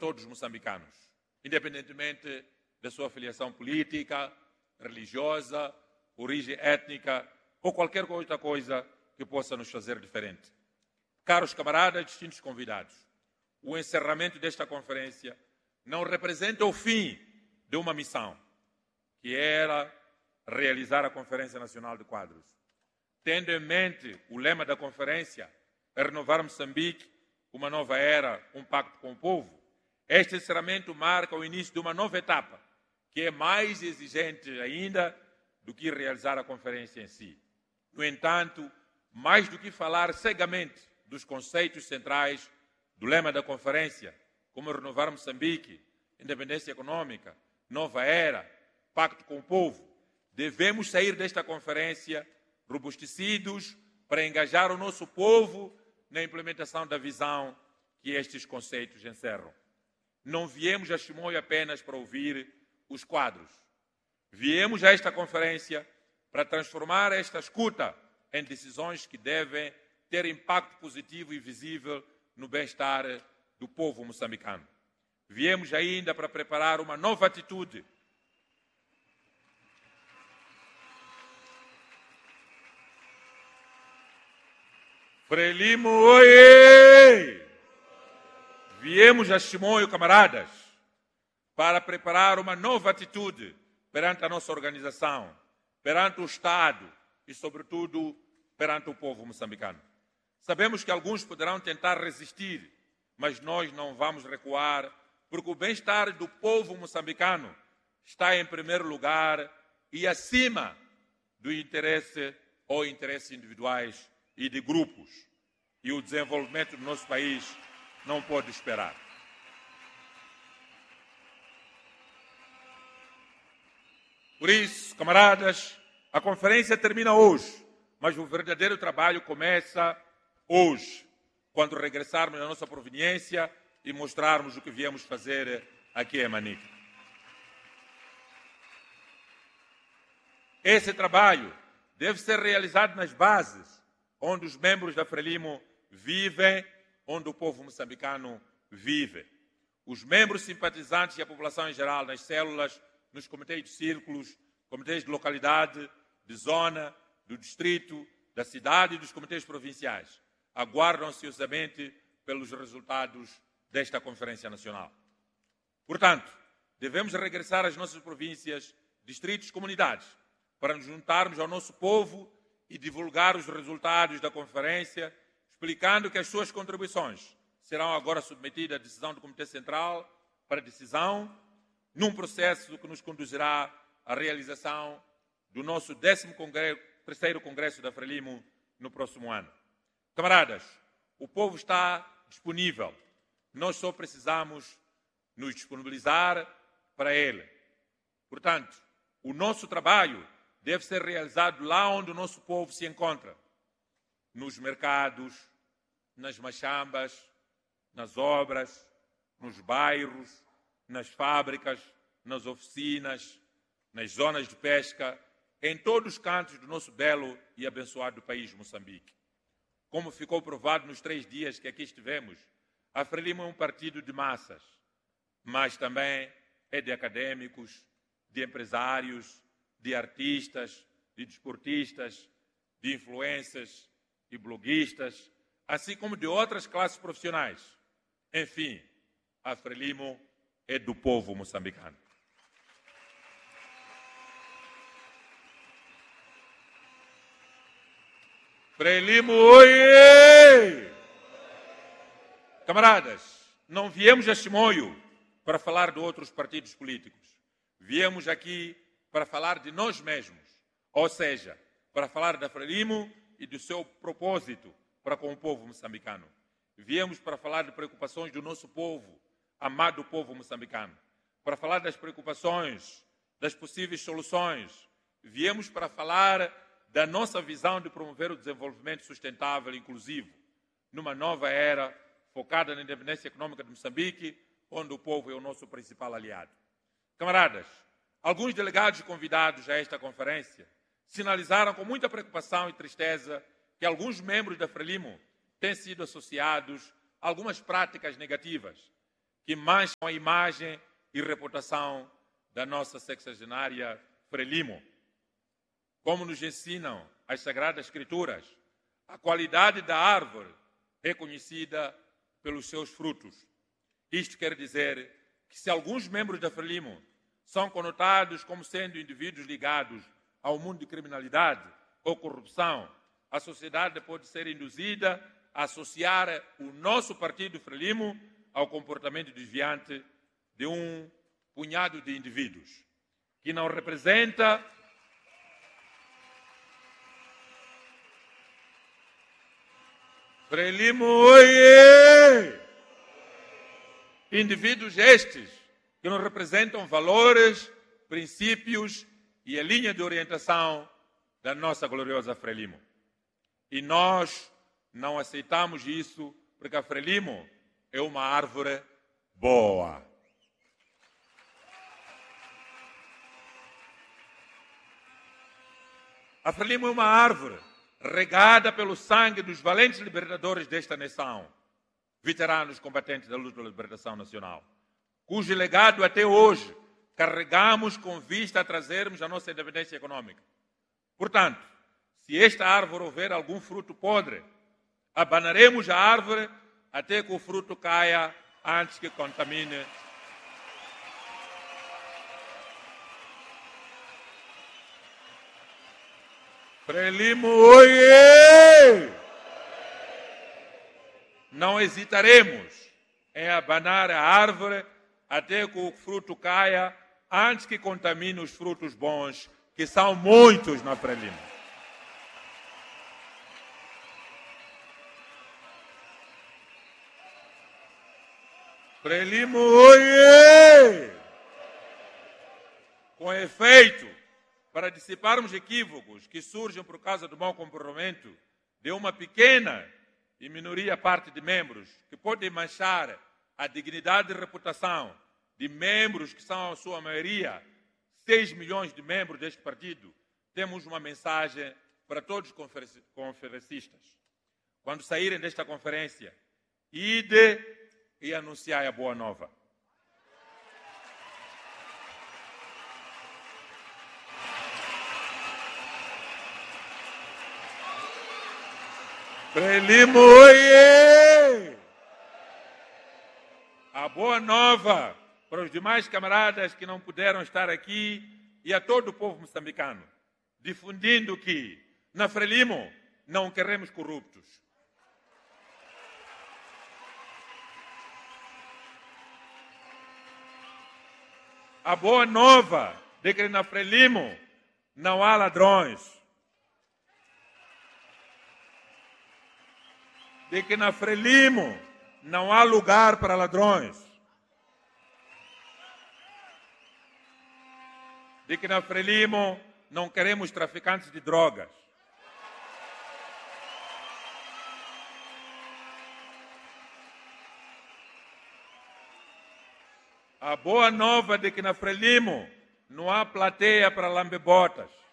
todos os moçambicanos, independentemente da sua filiação política, religiosa, origem étnica ou qualquer outra coisa que possa nos fazer diferente. Caros camaradas, distintos convidados, o encerramento desta conferência não representa o fim de uma missão, que era realizar a Conferência Nacional de Quadros. Tendo em mente o lema da conferência, renovar Moçambique, uma nova era, um pacto com o povo, este encerramento marca o início de uma nova etapa, que é mais exigente ainda do que realizar a conferência em si. No entanto, mais do que falar cegamente dos conceitos centrais do lema da conferência, como renovar Moçambique, independência econômica, nova era, pacto com o povo, devemos sair desta conferência robustecidos para engajar o nosso povo na implementação da visão que estes conceitos encerram. Não viemos a Chimoio apenas para ouvir os quadros. Viemos a esta conferência para transformar esta escuta em decisões que devem ter impacto positivo e visível no bem-estar do povo moçambicano. Viemos ainda para preparar uma nova atitude Frelimo, oiê! Viemos a Chimoio, camaradas, para preparar uma nova atitude perante a nossa organização, perante o Estado e, sobretudo, perante o povo moçambicano. Sabemos que alguns poderão tentar resistir, mas nós não vamos recuar, porque o bem-estar do povo moçambicano está em primeiro lugar e acima do interesse ou interesses individuais e de grupos. E o desenvolvimento do nosso país não pode esperar. Por isso, camaradas, a conferência termina hoje, mas o verdadeiro trabalho começa hoje, quando regressarmos à nossa proveniência e mostrarmos o que viemos fazer aqui em Manica. Esse trabalho deve ser realizado nas bases, onde os membros da Frelimo vivem, onde o povo moçambicano vive. Os membros simpatizantes e a população em geral, nas células, nos comitês de círculos, comitês de localidade, de zona, do distrito, da cidade e dos comitês provinciais, aguardam ansiosamente pelos resultados desta Conferência Nacional. Portanto, devemos regressar às nossas províncias, distritos e comunidades para nos juntarmos ao nosso povo e divulgar os resultados da conferência, explicando que as suas contribuições serão agora submetidas à decisão do Comitê Central para decisão, num processo que nos conduzirá à realização do nosso 13º Congresso da Frelimo no próximo ano. Camaradas, o povo está disponível. Nós só precisamos nos disponibilizar para ele. Portanto, o nosso trabalho deve ser realizado lá onde o nosso povo se encontra. Nos mercados, nas machambas, nas obras, nos bairros, nas fábricas, nas oficinas, nas zonas de pesca, em todos os cantos do nosso belo e abençoado país, Moçambique. Como ficou provado nos 3 dias que aqui estivemos, a Frelimo é um partido de massas, mas também é de acadêmicos, de empresários, de artistas, de desportistas, de influencers e bloguistas, assim como de outras classes profissionais. Enfim, a Frelimo é do povo moçambicano. Frelimo, oiê! Camaradas, não viemos a Chimoio para falar de outros partidos políticos. Viemos aqui para falar de nós mesmos, ou seja, para falar da Frelimo e do seu propósito para com o povo moçambicano. Viemos para falar de preocupações do nosso povo, amado povo moçambicano, para falar das preocupações, das possíveis soluções. Viemos para falar da nossa visão de promover o desenvolvimento sustentável e inclusivo, numa nova era focada na independência econômica de Moçambique, onde o povo é o nosso principal aliado. Camaradas, alguns delegados e convidados a esta conferência sinalizaram com muita preocupação e tristeza que alguns membros da Frelimo têm sido associados a algumas práticas negativas que mancham a imagem e reputação da nossa sexagenária Frelimo. Como nos ensinam as Sagradas Escrituras, a qualidade da árvore é conhecida pelos seus frutos. Isto quer dizer que se alguns membros da Frelimo são conotados como sendo indivíduos ligados ao mundo de criminalidade ou corrupção, a sociedade pode ser induzida a associar o nosso partido Frelimo ao comportamento desviante de um punhado de indivíduos que não representa Frelimo, oiê! Indivíduos estes que não representam valores, princípios e a linha de orientação da nossa gloriosa Frelimo. E nós não aceitamos isso porque a Frelimo é uma árvore boa. A Frelimo é uma árvore regada pelo sangue dos valentes libertadores desta nação, veteranos combatentes da luta pela libertação nacional, cujo legado até hoje carregamos com vista a trazermos a nossa independência econômica. Portanto, se esta árvore houver algum fruto podre, abanaremos a árvore até que o fruto caia antes que contamine. Frelimo, oiê! Não hesitaremos em abanar a árvore até que o fruto caia antes que contamine os frutos bons, que são muitos na Frelimo. Frelimo, oiê! Com efeito, para dissiparmos equívocos que surgem por causa do mau comportamento de uma pequena e minoria parte de membros que podem manchar a dignidade e reputação de membros que são, a sua maioria, 6 milhões de membros deste partido, temos uma mensagem para todos os conferencistas. Quando saírem desta conferência, ide e anunciai a boa nova. Frelimo, oiê! A boa nova para os demais camaradas que não puderam estar aqui e a todo o povo moçambicano, difundindo que na Frelimo não queremos corruptos. A boa nova de que na Frelimo não há ladrões. De que na Frelimo não há lugar para ladrões. De que na Frelimo não queremos traficantes de drogas. A boa nova de que na Frelimo não há plateia para lambebotas.